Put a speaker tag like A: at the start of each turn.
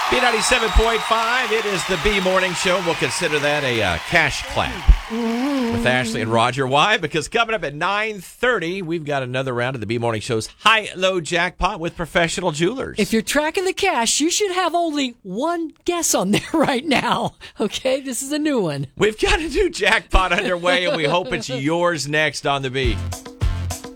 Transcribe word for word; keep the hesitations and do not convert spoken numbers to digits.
A: B ninety-seven point five, it is the B Morning Show. We'll consider that a uh, cash clap with Ashley and Roger. Why? Because coming up at nine thirty, we've got another round of the B Morning Show's high-low jackpot with Professional Jewelers.
B: If you're tracking the cash, you should have only one guess on there right now. Okay, this is a new one.
A: We've got a new jackpot underway, and we hope it's yours next on the B.